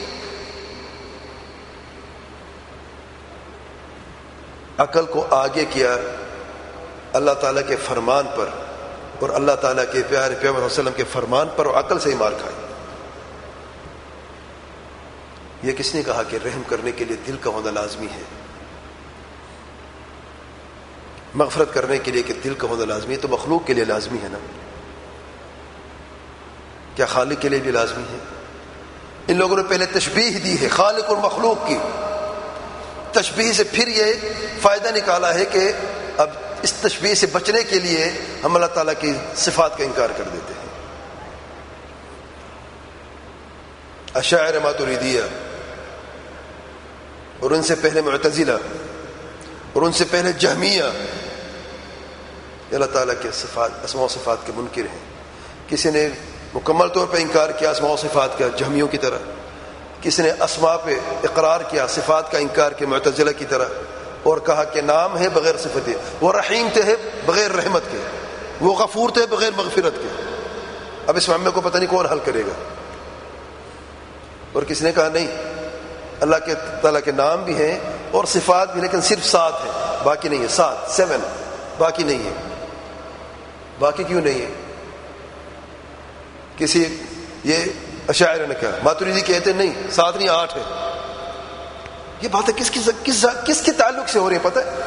عقل کو آگے کیا اللہ تعالیٰ کے فرمان پر اور اللہ تعالیٰ کے پیارے پیغمبر صلی اللہ علیہ وسلم کے فرمان پر، اور عقل سے ہی مار کھائی. یہ کس نے کہا کہ رحم کرنے کے لیے دل کا ہونا لازمی ہے، مغفرت کرنے کے لیے کہ دل کا ہونا لازمی ہے؟ تو مخلوق کے لیے لازمی ہے نا، کیا خالق کے لیے بھی لازمی ہے؟ ان لوگوں نے پہلے تشبیہ دی ہے خالق اور مخلوق کی. تشبیہ سے پھر یہ فائدہ نکالا ہے کہ اب اس تشبیہ سے بچنے کے لیے ہم اللہ تعالیٰ کی صفات کا انکار کر دیتے ہیں. اشاعرہ ماتریدیہ، اور ان سے پہلے معتزلہ، اور ان سے پہلے جہمیہ، اللہ تعالیٰ کے صفات اسماء و صفات کے منکر ہیں. کسی نے مکمل طور پہ انکار کیا اسماء و صفات کا جہمیوں کی طرح، کسی نے اسماء پہ اقرار کیا، صفات کا انکار کیا معتزلہ کی طرح، اور کہا کہ نام ہے بغیر صفت ہے، وہ رحیم تھے بغیر رحمت کے، وہ غفور تھے بغیر مغفرت کے. اب اس معاملے کو پتہ نہیں کون حل کرے گا. اور کسی نے کہا نہیں، اللہ کے تعالیٰ کے نام بھی ہیں اور صفات بھی، لیکن صرف 7 ہیں، باقی نہیں ہے. 7 باقی نہیں ہے. باقی کیوں نہیں ہے؟ کسی یہ اشاعرہ نے کہا، ماتریدی کہتے ہیں نہیں 7 نہیں 8 ہے. یہ باتیں کس کے تعلق سے ہو رہی ہے پتہ ہے؟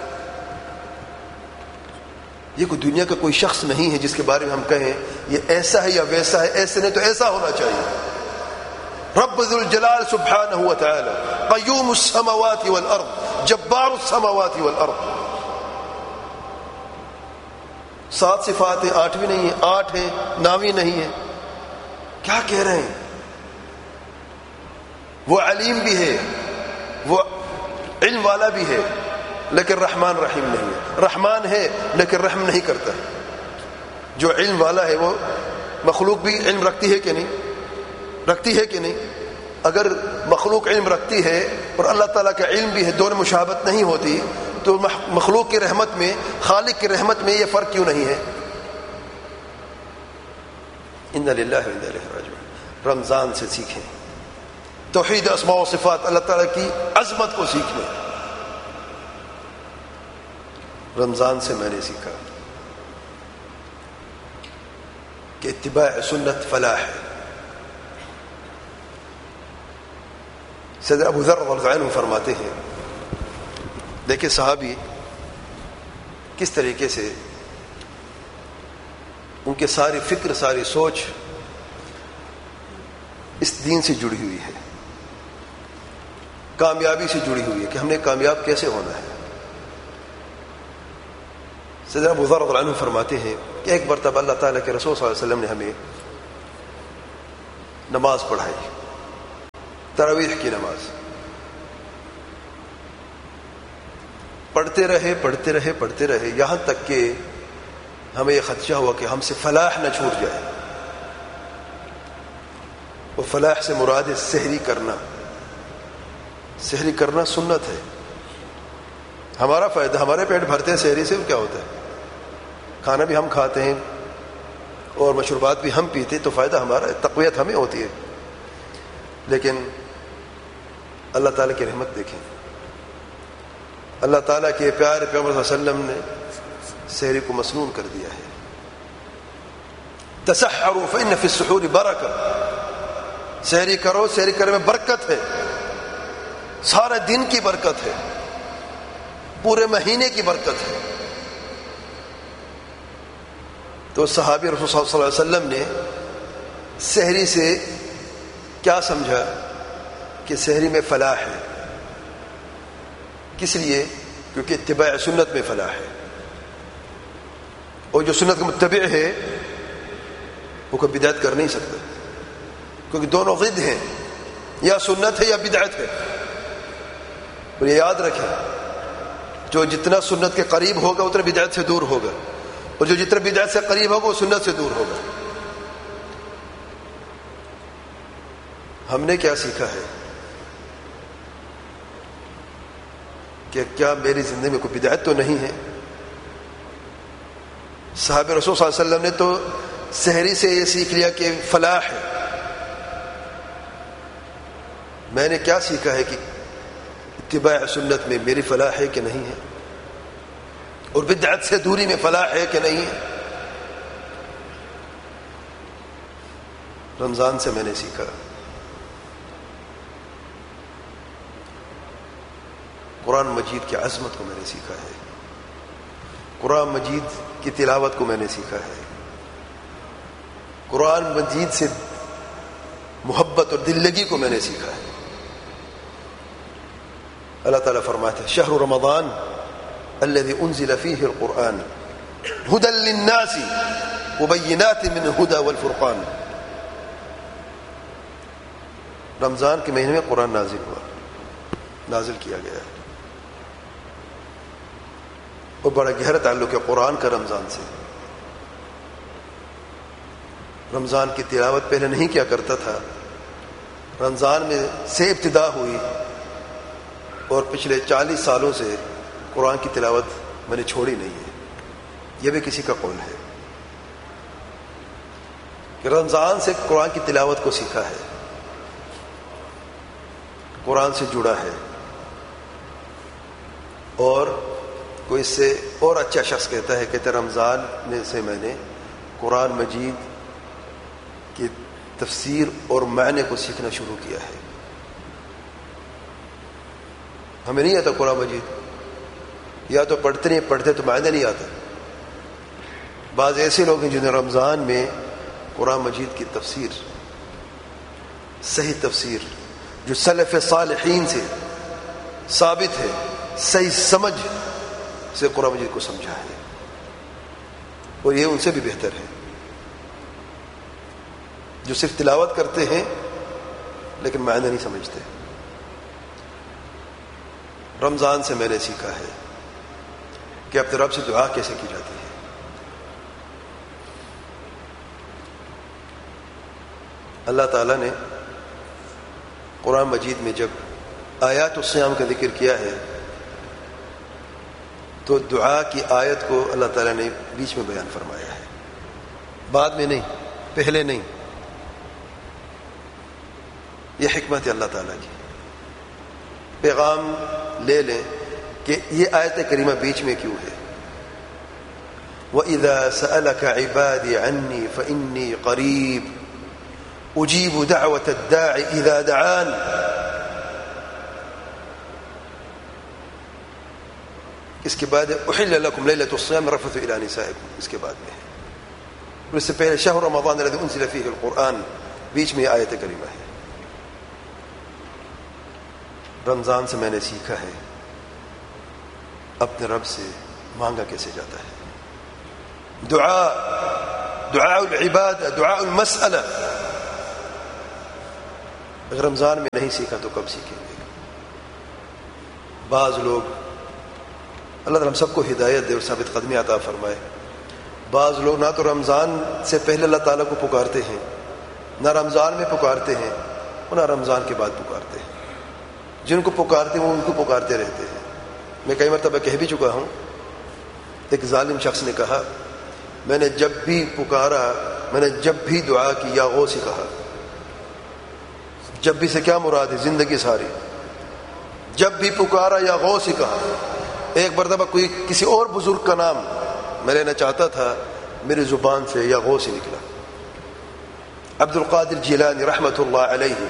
یہ کوئی دنیا کا کوئی شخص نہیں ہے جس کے بارے میں ہم کہیں یہ ایسا ہے یا ویسا ہے، ایسے نہیں تو ایسا ہونا چاہیے. رب ذو الجلال سبحانہ و تعالی قیوم السماوات والارض جبار السماوات والارض. 7 صفات ہیں، 8 بھی نہیں ہے، 8 ہے 9 نہیں ہے. کیا کہہ رہے ہیں؟ وہ علیم بھی ہے، وہ علم والا بھی ہے، لیکن رحمان رحیم نہیں ہے. رحمان ہے لیکن رحم نہیں کرتا. جو علم والا ہے وہ مخلوق بھی علم رکھتی ہے کہ نہیں؟ رکھتی ہے کہ نہیں؟ اگر مخلوق علم رکھتی ہے اور اللہ تعالیٰ کا علم بھی ہے، دونوں مشابہت نہیں ہوتی، تو مخلوق کی رحمت میں خالق کی رحمت میں یہ فرق کیوں نہیں ہے؟ ان للہ و انا الیہ راجعون. رمضان سے سیکھیں توحید اسماء و صفات، اللہ تعالیٰ کی عظمت کو سیکھیں. رمضان سے میں نے سیکھا کہ اتباع سنت فلاح ہے. سیدنا ابو ذر رضی اللہ عنہ فرماتے ہیں، دیکھیں صحابی کس طریقے سے ان کے ساری فکر ساری سوچ اس دین سے جڑی ہوئی ہے، کامیابی سے جڑی ہوئی ہے کہ ہم نے کامیاب کیسے ہونا ہے. سیدنا ابو ذر رضی اللہ عنہ فرماتے ہیں کہ ایک مرتبہ اللہ تعالیٰ کے رسول صلی اللہ علیہ وسلم نے ہمیں نماز پڑھائی، تراویح کی نماز. پڑھتے رہے یہاں تک کہ ہمیں یہ خدشہ ہوا کہ ہم سے فلاح نہ چھوٹ جائے. وہ فلاح سے مراد ہے سحری کرنا. سحری کرنا سنت ہے. ہمارا فائدہ، ہمارے پیٹ بھرتے ہیں سحری سے. کیا ہوتا ہے؟ کھانا بھی ہم کھاتے ہیں اور مشروبات بھی ہم پیتے، تو فائدہ ہمارا ہے، تقویت ہمیں ہوتی ہے. لیکن اللہ تعالیٰ کی رحمت دیکھیں. اللہ تعالیٰ کے پیارے پیغمبر صلی اللہ علیہ وسلم نے سحری کو مسنون کر دیا ہے. تسحروا فإن في السحور برکہ. سحری کرو، سحری کرنے میں برکت ہے. سارے دن کی برکت ہے، پورے مہینے کی برکت ہے. تو صحابی رسول صلی اللہ علیہ وسلم نے سحری سے کیا سمجھا کہ سحری میں فلاح ہے. کس لیے؟ کیونکہ اتباع سنت میں فلاح ہے، اور جو سنت کا متبع ہے وہ کوئی بدعت کر نہیں سکتا، کیونکہ دونوں ضد ہیں، یا سنت ہے یا بدعت ہے. اور یہ یاد رکھیں، جو جتنا سنت کے قریب ہوگا اتنا بدعت سے دور ہوگا، اور جو جتنا بدعت سے قریب ہوگا وہ سنت سے دور ہوگا. ہم نے کیا سیکھا ہے کہ کیا میری زندگی میں کوئی بدعت تو نہیں ہے؟ صحابہ رسول صلی اللہ علیہ وسلم نے تو سحری سے یہ سیکھ لیا کہ فلاح ہے. میں نے کیا سیکھا ہے کہ اتباع سنت میں میری فلاح ہے کہ نہیں ہے، اور بدعت سے دوری میں فلاح ہے کہ نہیں ہے. رمضان سے میں نے سیکھا. قرآن مجید کی عظمت کو میں نے سیکھا ہے. قرآن مجید کی تلاوت کو میں نے سیکھا ہے. قرآن مجید سے محبت اور دل لگی کو میں نے سیکھا ہے. اللہ تعالیٰ فرماتے ہیں شہر رمضان الذي انزل فيه القرآن هدى للناس وبينات من الهدى والفرقان. رمضان کے مہینے میں قرآن نازل کیا گیا ہے، اور بڑا گہرا تعلق ہے قرآن کا رمضان سے. رمضان کی تلاوت پہلے نہیں کیا کرتا تھا، رمضان میں سے ابتدا ہوئی، اور پچھلے 40 سالوں سے قرآن کی تلاوت میں نے چھوڑی نہیں ہے. یہ بھی کسی کا قول ہے کہ رمضان سے قرآن کی تلاوت کو سیکھا ہے، قرآن سے جڑا ہے. اور کوئی اس سے اور اچھا شخص کہتا ہے کہ رمضان میں سے میں نے قرآن مجید کی تفسیر اور معنی کو سیکھنا شروع کیا ہے. ہمیں نہیں آتا قرآن مجید، یا تو پڑھتے تو معنی نہیں آتا. بعض ایسے لوگ ہیں جنہیں رمضان میں قرآن مجید کی تفسیر، صحیح تفسیر جو سلف صالحین سے ثابت ہے، صحیح سمجھ سے قرآن مجید کو سمجھا ہے، اور یہ ان سے بھی بہتر ہے جو صرف تلاوت کرتے ہیں لیکن معنی نہیں سمجھتے. رمضان سے میں نے سیکھا ہے کہ اپنے رب سے دعا کیسے کی جاتی ہے. اللہ تعالیٰ نے قرآن مجید میں جب آیات الصیام کا ذکر کیا ہے تو دعا کی آیت کو اللہ تعالیٰ نے بیچ میں بیان فرمایا ہے، بعد میں نہیں، پہلے نہیں. یہ حکمت ہے اللہ تعالیٰ کی. پیغام لے لیں کہ یہ آیت کریمہ بیچ میں کیوں ہے. وَإِذَا سَأَلَكَ عِبَادِي عَنِّي فَإِنِّي قَرِيبٌ أُجِيبُ دَعْوَةَ الدَّاعِ إِذَا دَعَانِ. اس کے بعد احل لکم لیلۃ الصیام الرفث الی نسائکم، اس کے بعد میں ہے. اور اس سے پہلے شہر رمضان الذی انزل فیہ القرآن، بیچ میں آیت کریمہ ہے. رمضان سے میں نے سیکھا ہے اپنے رب سے مانگا کیسے جاتا ہے. دعاء العبادہ، دعاء المسئلہ. اگر رمضان میں نہیں سیکھا تو کب سیکھیں گے؟ بعض لوگ اللہ تعالیٰ ہم سب کو ہدایت دے اور ثابت قدمی عطا فرمائے۔ بعض لوگ نہ تو رمضان سے پہلے اللہ تعالیٰ کو پکارتے ہیں، نہ رمضان میں پکارتے ہیں، اور نہ رمضان کے بعد پکارتے ہیں۔ جن کو پکارتے ہیں وہ ان کو پکارتے رہتے ہیں۔ میں کئی مرتبہ کہہ بھی چکا ہوں، ایک ظالم شخص نے کہا میں نے جب بھی پکارا، میں نے جب بھی دعا کی یا غوث ہی کہا۔ جب بھی سے کیا مراد ہے؟ زندگی ساری جب بھی پکارا یا غوث ہی کہا۔ ایک مرتبہ کوئی کسی اور بزرگ کا نام میں لینا چاہتا تھا، میری زبان سے یا غوث ہی نکلا۔ عبد القادر جیلانی رحمۃ اللہ علیہ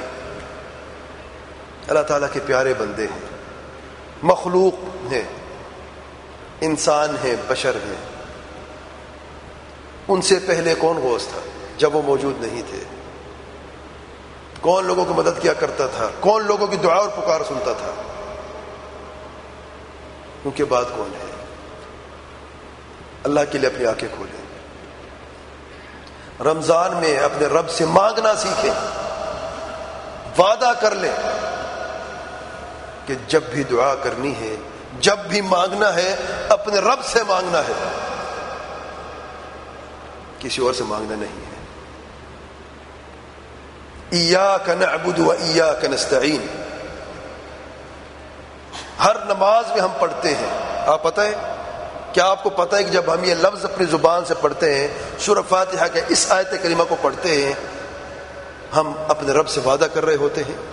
اللہ تعالیٰ کے پیارے بندے ہیں، مخلوق ہیں، انسان ہیں، بشر ہیں۔ ان سے پہلے کون غوث تھا جب وہ موجود نہیں تھے؟ کون لوگوں کی مدد کیا کرتا تھا؟ کون لوگوں کی دعا اور پکار سنتا تھا؟ ان کے بعد کون ہے؟ اللہ کے لیے اپنی آنکھیں کھولیں۔ رمضان میں اپنے رب سے مانگنا سیکھیں، وعدہ کر لیں کہ جب بھی دعا کرنی ہے، جب بھی مانگنا ہے، اپنے رب سے مانگنا ہے، کسی اور سے مانگنا نہیں ہے۔ ایاک نعبد و ایاک نستعین ہر نماز میں ہم پڑھتے ہیں۔ آپ پتہ ہے کیا آپ کو پتہ ہے کہ جب ہم یہ لفظ اپنی زبان سے پڑھتے ہیں، سورہ فاتحہ کے اس آیت کریمہ کو پڑھتے ہیں، ہم اپنے رب سے وعدہ کر رہے ہوتے ہیں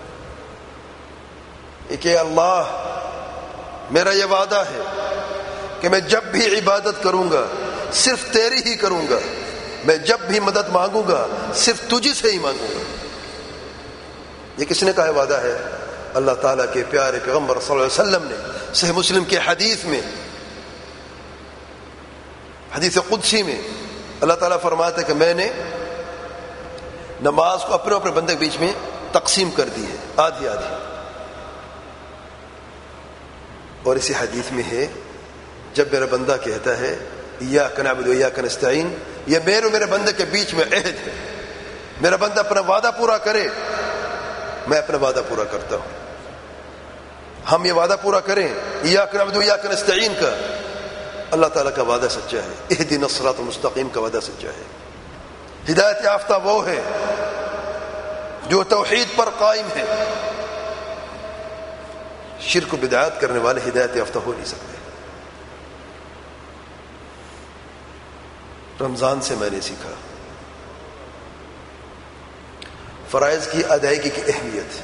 کہ اللہ میرا یہ وعدہ ہے کہ میں جب بھی عبادت کروں گا صرف تیری ہی کروں گا، میں جب بھی مدد مانگوں گا صرف تجھ سے ہی مانگوں گا۔ یہ کس نے کہا وعدہ ہے؟ اللہ تعالیٰ کے پیارے پیغمبر صلی اللہ علیہ وسلم نے صحیح مسلم کے حدیث میں، حدیث قدسی میں اللہ تعالیٰ فرماتا ہے کہ میں نے نماز کو اپنے اپنے بندے کے بیچ میں تقسیم کر دی ہے، آدھی آدھی۔ اور اسی حدیث میں ہے جب میرا بندہ کہتا ہے ایاک نعبد و ایاک نستعین، یہ میرے اور میرے بندے کے بیچ میں عہد ہے۔ میرا بندہ اپنا وعدہ پورا کرے، میں اپنا وعدہ پورا کرتا ہوں۔ ہم یہ وعدہ پورا کریں ایاک نعبد و ایاک نستعین کا، اللہ تعالیٰ کا وعدہ سچا ہے۔ اہدنا الصراط المستقیم کا وعدہ سچا ہے۔ ہدایت یافتہ وہ ہے جو توحید پر قائم ہے۔ شرک و بدعات کرنے والے ہدایت یافتہ ہو نہیں سکتے۔ رمضان سے میں نے سیکھا فرائض کی ادائیگی کی اہمیت۔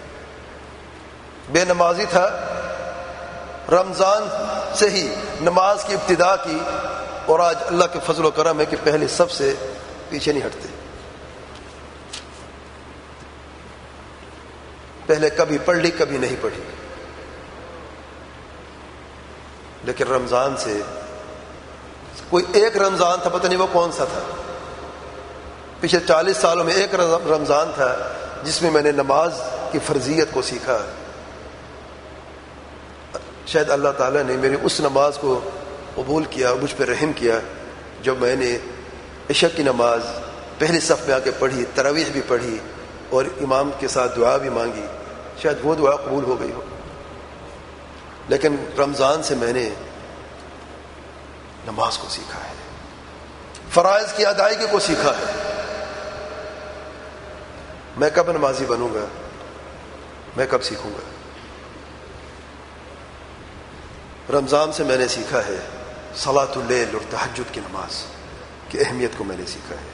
بے نمازی تھا، رمضان سے ہی نماز کی ابتدا کی، اور آج اللہ کے فضل و کرم ہے کہ پہلے سب سے پیچھے نہیں ہٹتے۔ پہلے کبھی پڑھ لی کبھی نہیں پڑھی، لیکن رمضان سے کوئی ایک رمضان تھا، پتہ نہیں وہ کون سا تھا، پچھلے 40 سالوں میں ایک رمضان تھا جس میں نے نماز کی فرضیت کو سیکھا۔ شاید اللہ تعالیٰ نے میری اس نماز کو قبول کیا اور مجھ پہ رحم کیا جب میں نے عشاء کی نماز پہلی صف میں آ کے پڑھی، تراویح بھی پڑھی اور امام کے ساتھ دعا بھی مانگی، شاید وہ دعا قبول ہو گئی ہو۔ لیکن رمضان سے میں نے نماز کو سیکھا ہے، فرائض کی ادائیگی کو سیکھا ہے۔ میں کب نمازی بنوں گا؟ میں کب سیکھوں گا؟ رمضان سے میں نے سیکھا ہے صلاۃ اللیل اور تہجد کی نماز کی اہمیت کو میں نے سیکھا ہے۔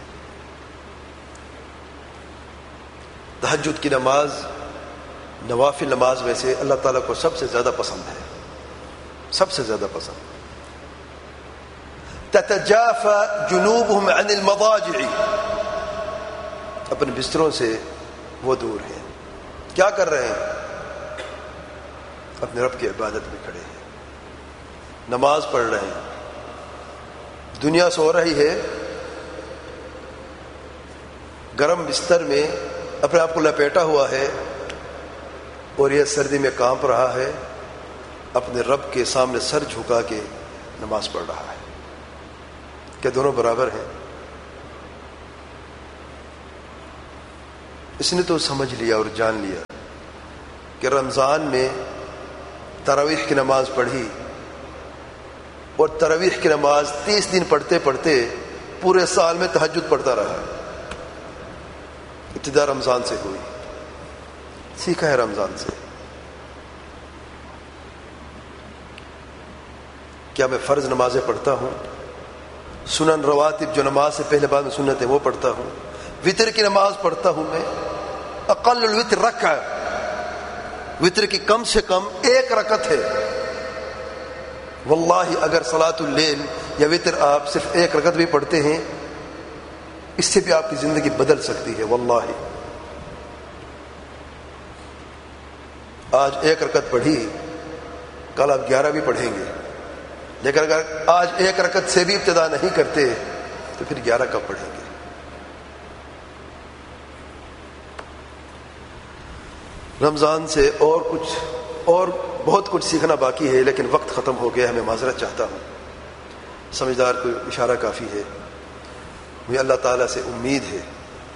تہجد کی نماز نوافل نماز میں سے اللہ تعالیٰ کو سب سے زیادہ پسند ہے، سب سے زیادہ پسند۔ تتجافى جنوبهم عن المضاجع، اپنے بستروں سے وہ دور ہیں، کیا کر رہے ہیں؟ اپنے رب کی عبادت میں کھڑے ہیں، نماز پڑھ رہے ہیں۔ دنیا سو رہی ہے، گرم بستر میں اپنے آپ کو لپیٹا ہوا ہے، اور یہ سردی میں کانپ رہا ہے، اپنے رب کے سامنے سر جھکا کے نماز پڑھ رہا ہے۔ کیا دونوں برابر ہیں؟ اس نے تو سمجھ لیا اور جان لیا کہ رمضان میں تراویح کی نماز پڑھی اور تراویح کی نماز 30 دن پڑھتے پڑھتے پورے سال میں تہجد پڑھتا رہا. ابتدا رمضان سے ہوئی، سیکھا ہے رمضان سے. کیا میں فرض نمازیں پڑھتا ہوں؟ سنن رواتب جو نماز سے پہلے بعد میں سنت ہے وہ پڑھتا ہوں. وطر کی نماز پڑھتا ہوں میں. اقل الوتر رکعہ، وطر کی کم سے کم 1 رکعت ہے. واللہ اگر صلاۃ اللیل یا وطر آپ صرف 1 رکعت بھی پڑھتے ہیں، اس سے بھی آپ کی زندگی بدل سکتی ہے. واللہ آج 1 رکعت پڑھی، کل آپ 11 بھی پڑھیں گے. لیکن اگر آج 1 رکعت سے بھی ابتدا نہیں کرتے تو پھر 11 کب پڑھیں گے؟ رمضان سے اور بہت کچھ سیکھنا باقی ہے، لیکن وقت ختم ہو گیا ہے. میں معذرت چاہتا ہوں. سمجھدار کو اشارہ کافی ہے. مجھے اللہ تعالیٰ سے امید ہے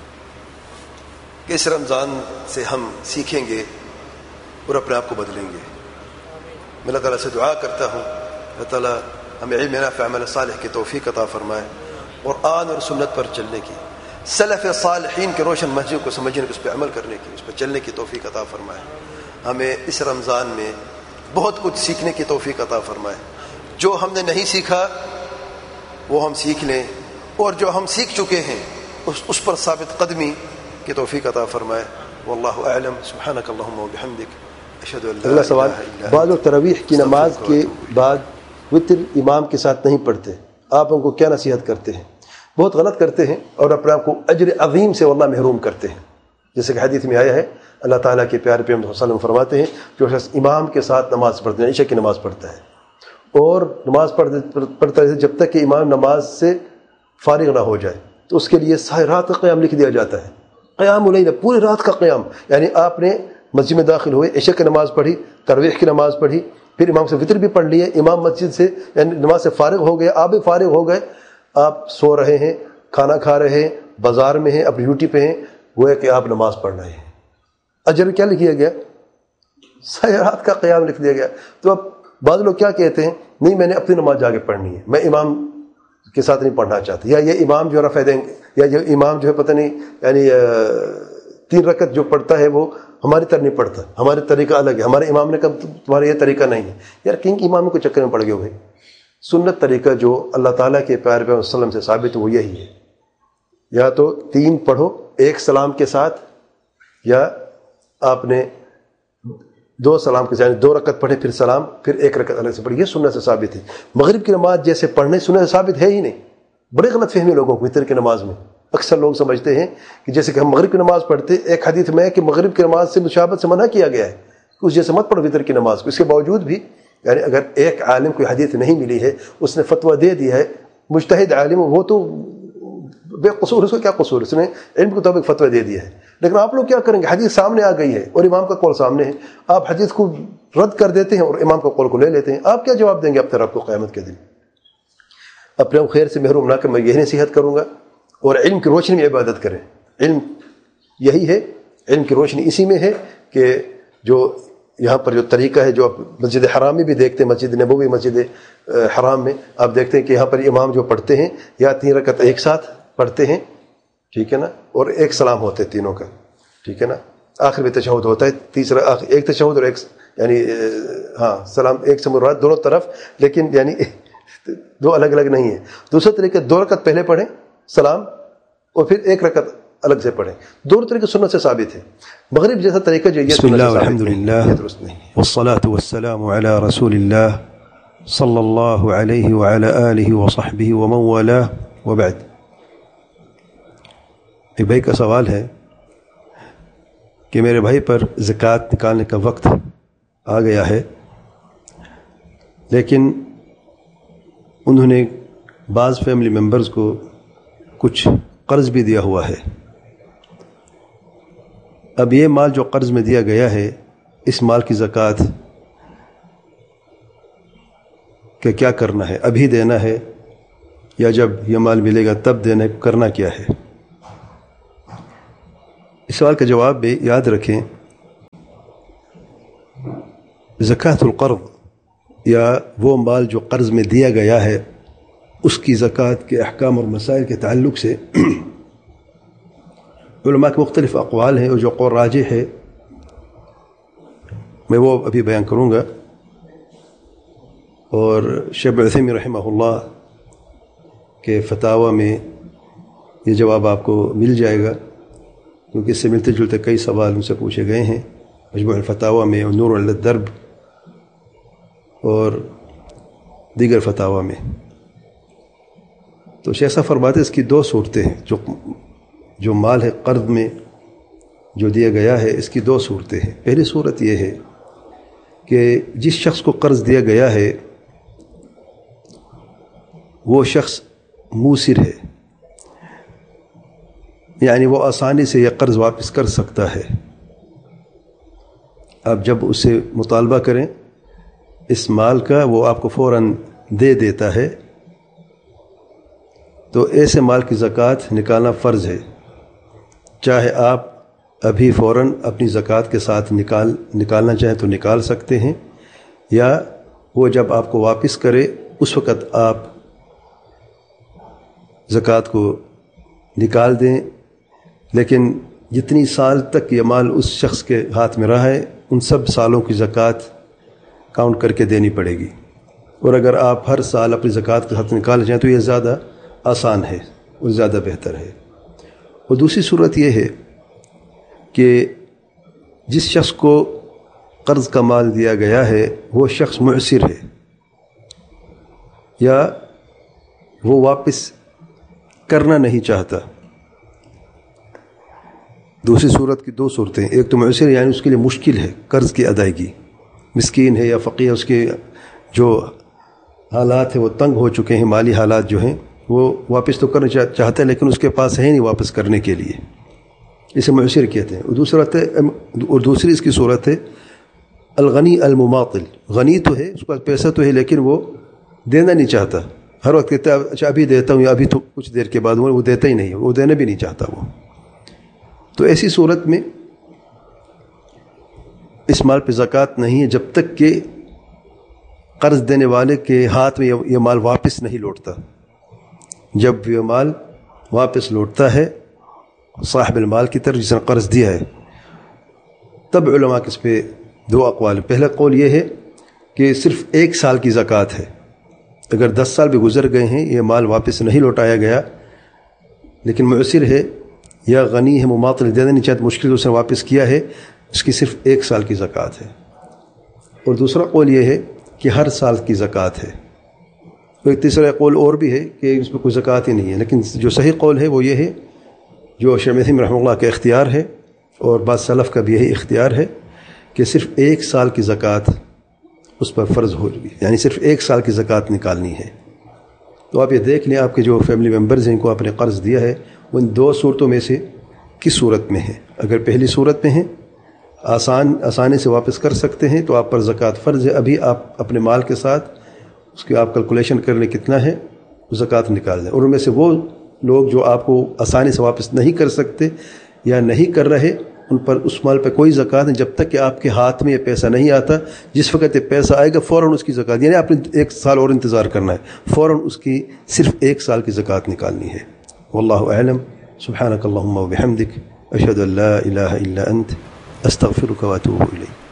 کہ اس رمضان سے ہم سیکھیں گے اور اپنے آپ کو بدلیں گے. میں اللہ تعالیٰ سے دعا کرتا ہوں اللہ تعالیٰ ہمیں علم نافع عمل صالح کی توفیق عطا فرمائے، قرآن اور سنت پر چلنے کی، سلف صالحین کے روشن منہج کو سمجھنے کی، اس پہ عمل کرنے کی، اس پہ چلنے کی توفیق عطا فرمائے. ہمیں اس رمضان میں بہت کچھ سیکھنے کی توفیق عطا فرمائے. جو ہم نے نہیں سیکھا وہ ہم سیکھ لیں، اور جو ہم سیکھ چکے ہیں اس پر ثابت قدمی کی توفیق عطا فرمائے. واللہ اعلم. سبحانک اللہم وبحمدک اشہد ان لا اگلا سوال، الہ الا بعض لوگ تراویح کی نماز کے بعد وتر امام کے ساتھ نہیں پڑھتے، آپ ان کو کیا نصیحت کرتے ہیں؟ بہت غلط کرتے ہیں اور اپنے آپ کو اجر عظیم سے واللہ محروم کرتے ہیں. جیسے کہ حدیث میں آیا ہے، اللہ تعالیٰ کے پیارے پیغمبر صلی اللہ علیہ وسلم فرماتے ہیں جو شخص امام کے ساتھ نماز پڑھتے ہیں، عشاء کی نماز پڑھتا ہے اور نماز پڑھتا ہے جب تک کہ امام نماز سے فارغ نہ ہو جائے، تو اس کے لیے ساری رات کا قیام لکھ دیا جاتا ہے. قیام اللیل، پوری رات کا قیام. یعنی آپ نے مسجد میں داخل ہوئے، عشاء کی نماز پڑھی، تراویح کی نماز پڑھی، پھر امام سے وطر بھی پڑھ لیے، امام مسجد سے یعنی نماز سے فارغ ہو گئے، آپ بھی فارغ ہو گئے، آپ سو رہے ہیں، کھانا کھا رہے ہیں، بازار میں ہیں، اپنی ڈیوٹی پہ ہیں، گویا کہ آپ نماز پڑھ رہے ہیں. اجر کیا لکھ دیا گیا؟ ساری رات کا قیام لکھ دیا گیا. تو اب بعض لوگ کیا کہتے ہیں، نہیں میں نے اپنی نماز جا کے پڑھنی ہے، میں امام کے ساتھ نہیں پڑھنا چاہتا، یا یہ امام جو رفع دیں گے، یا یہ امام جو ہے پتہ نہیں یعنی 3 رکعت جو پڑھتا ہے وہ ہماری طرح نہیں پڑھتا، ہمارے طریقہ الگ ہے، ہمارے امام نے کہا تمہارا یہ طریقہ نہیں ہے. یار کن امام کو چکر میں پڑ گئے ہو بھائی؟ سنت طریقہ جو اللہ تعالیٰ کے پیارے پیغمبر صلی اللہ علیہ وسلم سے ثابت ہے وہ یہی ہے. یا تو 3 پڑھو 1 سلام کے ساتھ، یا آپ نے 2 سلام کے ساتھ 2 رکعت پڑھے پھر سلام، پھر 1 رکعت الگ سے پڑھی. یہ سنت سے ثابت ہے. مغرب کی نماز جیسے پڑھنے سنت سے ثابت ہے ہی نہیں. بڑے غلط فہمی لوگوں کو وتر کی نماز میں. اکثر لوگ سمجھتے ہیں کہ جیسے کہ ہم مغرب کی نماز پڑھتے، ایک حدیث میں ہے کہ مغرب کی نماز سے مشابہت سے منع کیا گیا ہے، اس جیسے مت پڑھو وتر کی نماز کو. اس کے باوجود بھی یعنی اگر ایک عالم کوئی حدیث نہیں ملی ہے، اس نے فتویٰ دے دیا ہے، مجتہد عالم وہ تو بے قصور، اس کو کیا قصور، اس نے علم کے مطابق فتویٰ دے دیا ہے. لیکن آپ لوگ کیا کریں گے؟ حدیث سامنے آ گئی ہے اور امام کا قول سامنے ہے، آپ حدیث کو رد کر دیتے ہیں اور امام کا قول کو لے لیتے ہیں. آپ کیا جواب دیں گے اپنے رب کو قیامت کے دن؟ اپنے خیر سے محروم نہ کر. میں یہی نصیحت کروں گا، اور علم کی روشنی میں عبادت کریں. علم یہی ہے، علم کی روشنی اسی میں ہے کہ جو یہاں پر جو طریقہ ہے، جو آپ مسجد حرام میں بھی دیکھتے ہیں، مسجد نبوی، مسجد حرام میں آپ دیکھتے ہیں کہ یہاں پر امام جو پڑھتے ہیں یا 3 رکعت ایک ساتھ پڑھتے ہیں، ٹھیک ہے نا، اور 1 سلام ہوتے ہیں تینوں کا، ٹھیک ہے نا. آخر میں تشہد ہوتا ہے، تیسرا ایک تشہد اور ایک یعنی سلام ایک سے مراد دونوں طرف، لیکن یعنی 2 الگ الگ نہیں ہیں. دوسرا طریقہ 2 رکعت پہلے پڑھیں سلام اور پھر 1 رکعت الگ سے پڑھیں. دونوں طریقے سنت سے ثابت ہے. مغرب جیسا طریقہ جو یہ بسم اللہ والحمد یہ للہ درست نہیں. والصلاة والسلام على رسول اللہ صلی اللہ علیہ وعلى آلہ وصحبہ ومن والاه وبعد. ایک بھائی کا سوال ہے کہ میرے بھائی پر زکوٰۃ نکالنے کا وقت آ گیا ہے، لیکن انہوں نے بعض فیملی ممبرز کو کچھ قرض بھی دیا ہوا ہے. اب یہ مال جو قرض میں دیا گیا ہے، اس مال کی زکوٰۃ کہ کیا کرنا ہے؟ ابھی دینا ہے یا جب یہ مال ملے گا تب دینا ہے؟ کرنا کیا ہے؟ اس سوال کا جواب بھی یاد رکھیں، زکوٰۃ القرض یا وہ مال جو قرض میں دیا گیا ہے اس کی زکوٰۃ کے احکام اور مسائل کے تعلق سے علماء کے مختلف اقوال ہیں، اور جو قول راجح ہے میں وہ ابھی بیان کروں گا، اور شیخ عثیمین رحمہ اللہ کے فتاوی میں یہ جواب آپ کو مل جائے گا، کیونکہ اس سے ملتے جلتے کئی سوال ان سے پوچھے گئے ہیں مجموع الفتاوی میں، اور نور علی الدرب اور دیگر فتاوی میں۔ تو شیخ صاحب فرماتے ہیں اس کی دو صورتیں ہیں، جو مال ہے قرض میں جو دیا گیا ہے، اس کی دو صورتیں ہیں۔ پہلی صورت یہ ہے کہ جس شخص کو قرض دیا گیا ہے وہ شخص موسر ہے، یعنی وہ آسانی سے یہ قرض واپس کر سکتا ہے۔ آپ جب اسے مطالبہ کریں اس مال کا، وہ آپ کو فوراً دے دیتا ہے، تو ایسے مال کی زکوٰۃ نکالنا فرض ہے، چاہے آپ ابھی فوراً اپنی زکوٰۃ کے ساتھ نکالنا چاہیں تو نکال سکتے ہیں، یا وہ جب آپ کو واپس کرے اس وقت آپ زکوٰۃ کو نکال دیں، لیکن جتنی سال تک یہ مال اس شخص کے ہاتھ میں رہا ہے ان سب سالوں کی زکوٰۃ کاؤنٹ کر کے دینی پڑے گی۔ اور اگر آپ ہر سال اپنی زکوٰۃ کے ہاتھ نکال جائیں تو یہ زیادہ آسان ہے اور زیادہ بہتر ہے۔ اور دوسری صورت یہ ہے کہ جس شخص کو قرض کا مال دیا گیا ہے وہ شخص معسر ہے، یا وہ واپس کرنا نہیں چاہتا۔ دوسری صورت کی دو صورتیں، ایک تو معسر یعنی اس کے لیے مشکل ہے قرض کی ادائیگی، مسکین ہے یا فقیر، اس کے جو حالات ہیں وہ تنگ ہو چکے ہیں، مالی حالات جو ہیں وہ واپس تو کرنا چاہتا ہے لیکن اس کے پاس ہے نہیں واپس کرنے کے لیے، اسے معسر کہتے ہیں۔ اور دوسری اس کی صورت ہے الغنی المماطل، غنی تو ہے، اس کے پاس پیسہ تو ہے لیکن وہ دینا نہیں چاہتا، ہر وقت کہتا ہے اچھا ابھی دیتا ہوں یا ابھی تو کچھ دیر کے بعد، وہ دیتا ہی نہیں، وہ دینا بھی نہیں چاہتا وہ۔ تو ایسی صورت میں اس مال پہ زکوٰۃ نہیں ہے جب تک کہ قرض دینے والے کے ہاتھ میں یہ مال واپس نہیں لوٹتا۔ جب یہ مال واپس لوٹتا ہے صاحب المال کی طرف جس نے قرض دیا ہے، تب علماء کے اس پہ دو اقوال ہیں۔ پہلا قول یہ ہے کہ صرف 1 سال کی زکوٰۃ ہے، اگر 10 سال بھی گزر گئے ہیں یہ مال واپس نہیں لوٹایا گیا لیکن معسر ہے یا غنی ہے، مماطل دینا نہیں چاہتا، مشکل اس نے واپس کیا ہے، اس کی صرف 1 سال کی زکوٰۃ ہے۔ اور دوسرا قول یہ ہے کہ ہر سال کی زکوٰۃ ہے۔ ایک تیسرا قول اور بھی ہے کہ اس میں کوئی زکوٰۃ ہی نہیں ہے، لیکن جو صحیح قول ہے وہ یہ ہے جو شیخ عثیمین رحمہ اللہ کا اختیار ہے اور بعض سلف کا بھی یہی اختیار ہے کہ صرف 1 سال کی زکوٰۃ اس پر فرض ہوگی، یعنی صرف 1 سال کی زکوٰۃ نکالنی ہے۔ تو آپ یہ دیکھ لیں آپ کے جو فیملی ممبرز ہیں ان کو آپ نے قرض دیا ہے ان 2 صورتوں میں سے کس صورت میں ہے۔ اگر پہلی صورت میں ہے آسانی سے واپس کر سکتے ہیں تو آپ پر زکوٰۃ فرض ہے، ابھی آپ اپنے مال کے ساتھ اس کی آپ کیلکولیشن کر لیں کتنا ہے، زکوٰۃ نکال دیں۔ اور ان میں سے وہ لوگ جو آپ کو آسانی سے واپس نہیں کر سکتے یا نہیں کر رہے، ان پر اس مال پہ کوئی زکوٰۃ نہیں جب تک کہ آپ کے ہاتھ میں یہ پیسہ نہیں آتا۔ جس وقت یہ پیسہ آئے گا فوراً اس کی زکوٰۃ، یعنی آپ نے 1 سال اور انتظار کرنا ہے، فوراً اس کی صرف 1 سال کی زکوٰۃ نکالنی ہے۔ واللہ اعلم۔ سبحانک اللہم و بحمدک، اشہد ان لا الہ الا انت، استغفرک و اتوب الیک۔